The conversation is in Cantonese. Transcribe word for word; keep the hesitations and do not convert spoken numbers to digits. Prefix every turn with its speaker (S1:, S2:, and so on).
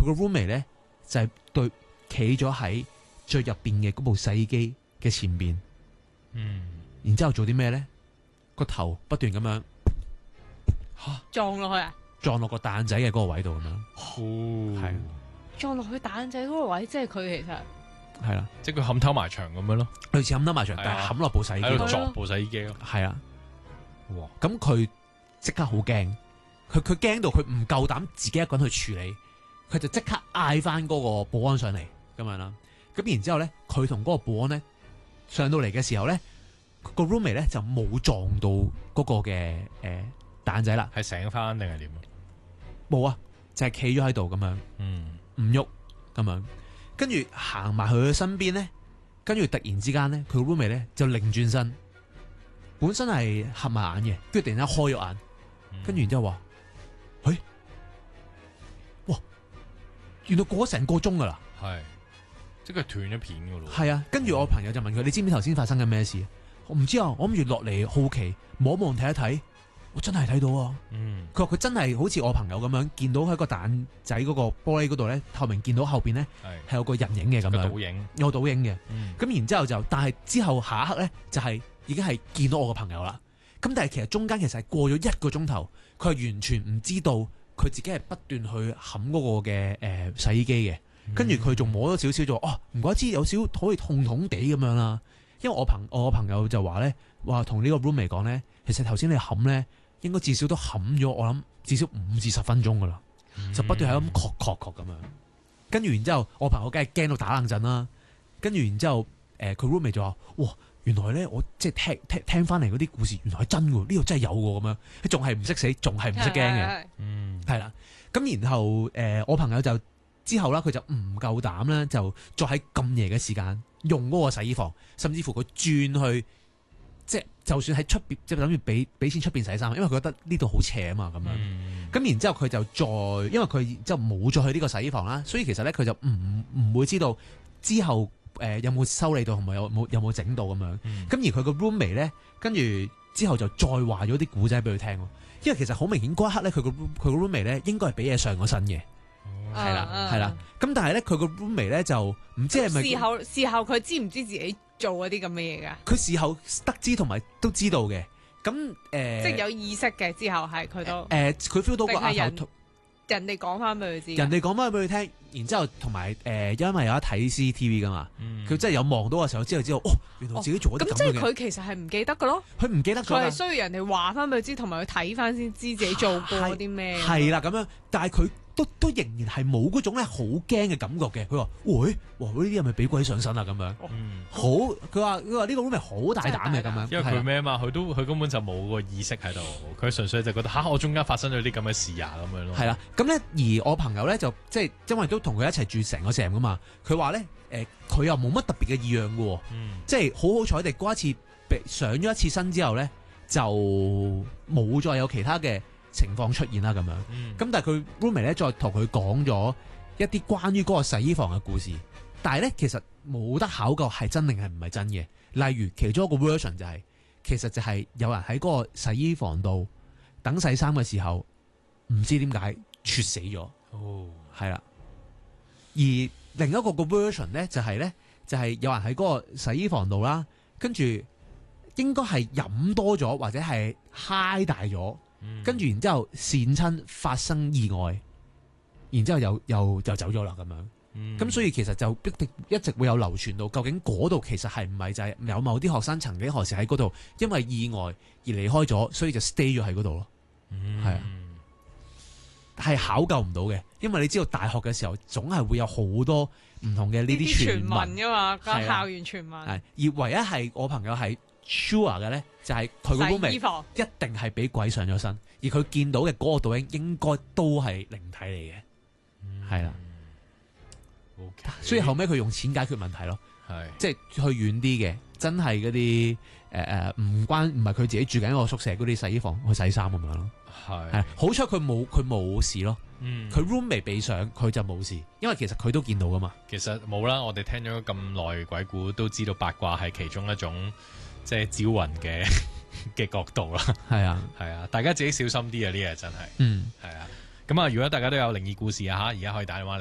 S1: 佢個 roommate 咧就係、是、對企咗喺最入邊嘅嗰部洗衣機嘅前邊，
S2: 嗯，
S1: 然之後做啲咩咧？個頭不斷咁樣
S3: 撞落去啊！
S1: 撞落個蛋仔嘅嗰個位度咁樣，
S2: 哦，
S1: 係
S3: 撞落去蛋仔嗰個位，即係佢其實
S1: 係啦，
S2: 即係佢冚偷埋牆咁樣咯，
S1: 類似冚得埋牆，
S2: 係啊
S1: 但係冚落部洗衣機度
S2: 喺度，鑿部洗衣機咯。
S1: 係啊。
S2: 哇！
S1: 咁佢即刻好驚，佢佢驚到佢唔夠膽自己一個人去處理，佢就即刻嗌翻嗰個保安上嚟咁樣啦。咁然之後咧，佢同嗰個保安咧上到嚟嘅時候咧，個 roommate 咧就冇撞到嗰個嘅誒蛋仔啦，
S2: 係醒翻定係點啊？
S1: 冇啊，就係企咗喺度咁樣
S2: 嗯，
S1: 唔喐咁樣，跟住行埋去佢身邊咧，跟住突然之間咧，佢個 roommate 咧就擰轉身，本身係合埋眼嘅，跟住突然間開咗眼。跟住然之後話，誒、欸，哇，原來過咗成個鐘噶啦，
S2: 係，即係佢斷咗片噶咯。
S1: 係啊。跟住我朋友就問佢：你知唔知頭先發生緊咩事？我唔知啊，我諗住落嚟好奇望一望睇一睇，我真係睇到啊。
S2: 嗯，
S1: 佢話佢真係好似我朋友咁樣，見到喺個蛋仔嗰個玻璃嗰度咧，透明見到後邊咧
S2: 係
S1: 係有個人影嘅咁
S2: 個
S1: 樣，
S2: 倒影。
S1: 有倒影嘅。
S2: 嗯，
S1: 咁然之後就，但係之後下一刻咧，就係、是、已經係見到我個朋友啦。咁但係其實中間其實係過咗一個鐘頭，佢係完全唔知道佢自己係不斷去冚嗰個嘅誒、呃、洗衣機嘅，跟住佢仲摸咗少少就哦，唔怪之有少好似痛痛地咁樣啦。因為我朋我朋友就話咧，話同呢個 roommate 講咧，其實頭先你冚咧應該至少都冚咗，我諗至少五至十分鐘噶啦，
S2: 嗯
S1: 就不斷喺咁確確確咁樣。跟住然之後，我朋友梗係驚到打冷震啦。跟住然之後，誒佢 roommate 就話：哇！原來咧，我即係聽聽聽翻嚟嗰啲故事，原來係真嘅，呢度真係有嘅咁樣。佢仲係唔識死，仲係唔識驚嘅，
S2: 嗯，
S1: 係啦。咁然後誒、呃，我朋友就之後啦，佢就唔夠膽啦，就再喺咁夜嘅時間用嗰個洗衣房，甚至乎佢轉去，即係就算喺出邊，即係諗住俾俾錢出邊洗衫，因為佢覺得呢度好邪啊嘛咁樣。咁、嗯、然之後佢就再，因為佢之後冇再去呢個洗衣房啦，所以其實咧佢就唔唔會知道之後。誒、呃、有冇修理到同埋有冇有冇整到咁樣？咁、嗯、而佢個 roommate 咧，跟住之後就再話咗啲古仔俾佢聽喎。因為其實好明顯嗰一刻咧，佢個佢個 roommate 咧應該係俾嘢上咗身嘅，係啦係啦。咁但係咧佢個 roommate 咧就唔知係咪
S3: 事後事後佢知唔知自己做嗰啲咁嘅嘢㗎？
S1: 佢事後得知同埋都知道嘅。咁誒，呃、
S3: 即係有意識嘅之後係佢都
S1: 誒佢 feel 到個額頭。
S3: 人哋講翻俾佢知，
S1: 人哋講翻俾佢聽，然之後同埋誒，因為有得睇 C C T V 噶嘛，佢、嗯、真係有望到嘅時候，之後知道哦，原來自己做咗啲咁嘅。咁即係
S3: 佢其實係唔記得嘅咯，
S1: 佢唔記得咗，
S3: 佢係需要人哋話翻俾佢知，同埋佢睇翻先知自己做過啲咩。
S1: 係啦，咁樣，但係佢都都仍然係冇嗰種咧好驚嘅感覺嘅。佢話：喂，哇，呢啲係咪俾鬼上身啊？咁樣，嗯、好，佢話佢話呢個 roommate 好大膽嘅咁樣，
S2: 因為佢咩啊嘛，佢都佢根本就冇個意識喺度，佢純粹就覺得吓、啊，我中間發生咗啲咁嘅事啊咁樣咯。係啦，
S1: 咁咧而我朋友咧就即係因為都同佢一齊住成個成噶嘛，佢話咧誒佢又冇乜特別嘅異樣嘅喎，嗯、即係好好彩地嗰一次上咗一次身之後咧就冇再有其他嘅情況出現啦咁樣，咁、嗯、但係佢 roommate 咧再同佢講咗一啲關於嗰個洗衣房嘅故事，但係咧其實冇得考究係真定係唔係真嘅。例如其中一個 version 就係、是、其實就係有人喺嗰個洗衣房度等洗衫嘅時候，唔知點解猝死咗。哦，係啦。而另一個個 version 咧就係、是、咧就係、是、有人喺嗰個洗衣房度啦，跟住應該係飲多咗或者係嗨大咗。跟住然之後跣親發生意外，然之後又又又走咗啦咁樣，咁、嗯、所以其實就一直一直會有流傳到究竟嗰度其實係唔係就係有某啲學生曾經何時喺嗰度因為意外而離開咗，所以就 stay 咗喺嗰度咯。係啊、嗯，係考究唔到嘅，因為你知道大學嘅時候總係會有好多唔同嘅呢啲傳聞
S3: 噶嘛，個校園傳聞。係
S1: 而唯一係我朋友係 sure 嘅咧，就係佢個 roommate 一定係俾鬼上咗身，而佢見到嘅嗰個倒影應該都係靈體嚟嘅，係啦、嗯。Okay. 所以後尾佢用錢解決問題咯，係即係去遠啲嘅，真係嗰啲誒誒唔關唔係佢自己住緊一個宿舍嗰啲洗衣房去洗衫咁樣咯，係係好彩佢冇佢冇事咯，嗯，佢 roommate 被上佢就冇事，因為其實佢都見到噶嘛。
S2: 其實冇啦，我哋聽咗咁耐鬼故都知道八卦係其中一種。即係招魂嘅嘅角度啦，係啊，係啊，大家自己小心啲啊！呢嘢真係，嗯，係啊，咁啊，如果大家都有靈異故事啊吓，而家可以打電話嚟。